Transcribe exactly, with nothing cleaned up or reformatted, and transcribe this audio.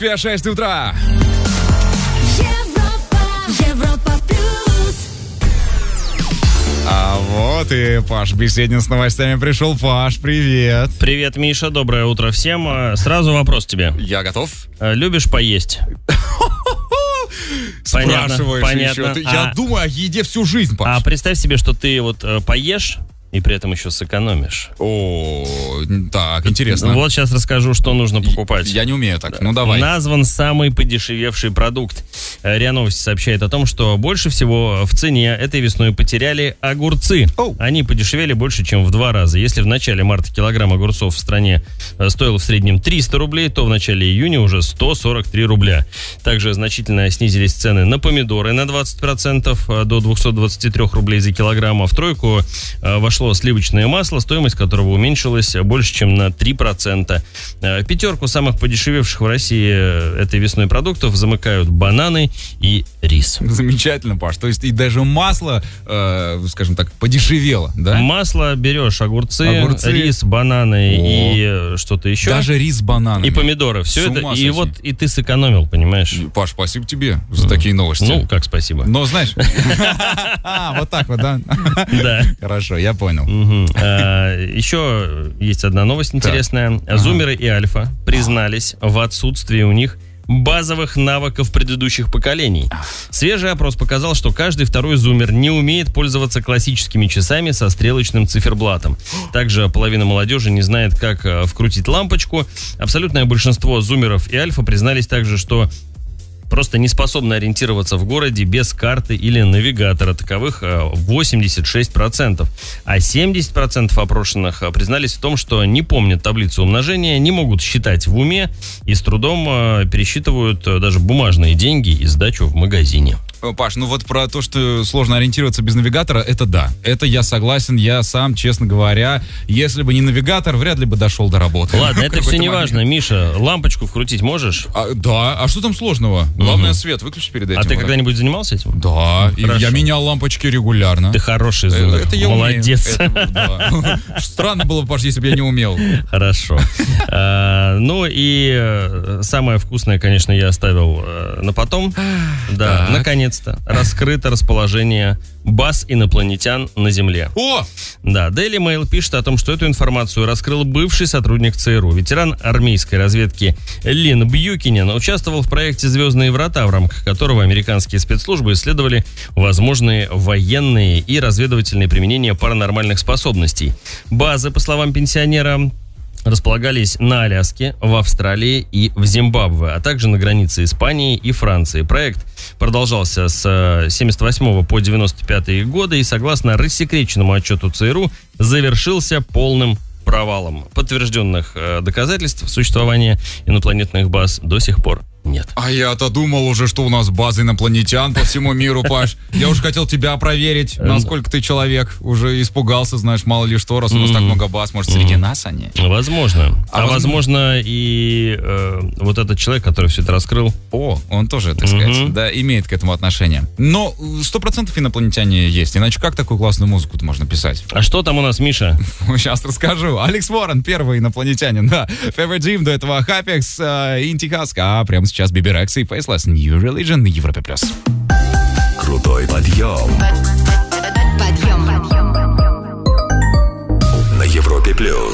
Москве шесть утра. Европа, Европа плюс. А вот и Паш Беседин с новостями пришел. Паш, привет. Привет, Миша, доброе утро всем. А, Сразу вопрос тебе. Я готов. А, Любишь поесть? Понятно, Спрашиваешь понятно. еще. Ты- Я А- думаю о еде всю жизнь, А Паш. представь себе, что ты вот э, поешь и при этом еще сэкономишь. О, так, интересно. Вот сейчас расскажу, что нужно покупать. Я не умею так, ну давай. Назван самый подешевевший продукт. Э, РИА Новости сообщает о том, что больше всего в цене этой весной потеряли огурцы. Оу. Они подешевели больше, чем в два раза. Если в начале марта килограмм огурцов в стране э, стоил в среднем триста рублей, то в начале июня уже сто сорок три рубля. Также значительно снизились цены на помидоры на двадцать процентов э, до двести двадцать три рублей за килограмм. А в тройку э, вошло сливочное масло, стоимость которого уменьшилась больше, чем на три процента. Э, Пятерку самых подешевевших в России э, этой весной продуктов замыкают бананы и рис. Замечательно, Паш. То есть и даже масло, э, скажем так, подешевело, да? Масло берешь, огурцы, Огурцы. рис, бананы О. и э, что-то еще. Даже рис с бананами. И помидоры. Все С это. ума И сойти. вот и ты сэкономил, понимаешь? Паш, спасибо тебе за такие новости. Ну, как спасибо. Но знаешь... А, вот так вот, да? Да. Хорошо, я понял. Мгм. А, Еще есть одна новость интересная. Зумеры и Альфа признались в отсутствии у них базовых навыков предыдущих поколений. Свежий опрос показал, что каждый второй зумер не умеет пользоваться классическими часами со стрелочным циферблатом. Также половина молодежи не знает, как э, вкрутить лампочку. Абсолютное большинство зумеров и Альфа признались также, что просто не способны ориентироваться в городе без карты или навигатора. Таковых э, восемьдесят шесть процентов. А семьдесят процентов опрошенных э, признались в том, что не помнят таблицу умножения, не могут считать в уме и с трудом э, пересчитывают э, даже бумажные деньги и сдачу в магазине. Паш, ну вот про то, что сложно ориентироваться без навигатора, это да. Это я согласен, я сам, честно говоря, если бы не навигатор, вряд ли бы дошел до работы. Ладно, В это какой-то все не момент. важно. Миша, лампочку вкрутить можешь? А, да, а что там сложного? Главное, свет выключить перед этим. А ты вот так. когда-нибудь занимался этим? Да, и Хорошо. я менял лампочки регулярно. Ты хороший Э, зумер. Это я Молодец. умею. Это, да. Странно было бы, Паш, если бы я не умел. Хорошо. А, Ну и э, самое вкусное, конечно, я оставил э, на потом. Да, Так. наконец-то раскрыто расположение баз инопланетян на Земле. О! Да, Daily Mail пишет о том, что эту информацию раскрыл бывший сотрудник ЦРУ. Ветеран армейской разведки Лин Бьюкинен участвовал в проекте «Звездные врата», в рамках которого американские спецслужбы исследовали возможные военные и разведывательные применения паранормальных способностей. Базы, по словам пенсионера, располагались на Аляске, в Австралии и в Зимбабве, а также на границе Испании и Франции. Проект продолжался с семьдесят восьмого по девяносто пятый годы и, согласно рассекреченному отчету ЦРУ, завершился полным провалом. Подтвержденных э, доказательств существования инопланетных баз до сих пор нет. А я-то думал уже, что у нас база инопланетян по всему миру, Паш. Я уже хотел тебя проверить, насколько ты человек. Уже испугался, знаешь, мало ли что, раз у нас так много баз. Может, среди нас они? Возможно. А А, возможно- возможно, и э, вот этот человек, который все это раскрыл. О, он тоже, так сказать, Мгм. да, имеет к этому отношение. Но сто процентов инопланетяне есть. Иначе как такую классную музыку-то можно писать? А что там у нас, Миша? Сейчас расскажу. Алекс Уоррен, первый инопланетянин, да. Favorite Dream, до этого Хапекс, Инти Хаска, а прямо сейчас Биби Рекс и Faceless, New Religion на Европе+. Крутой подъем Подъем. на Европе+.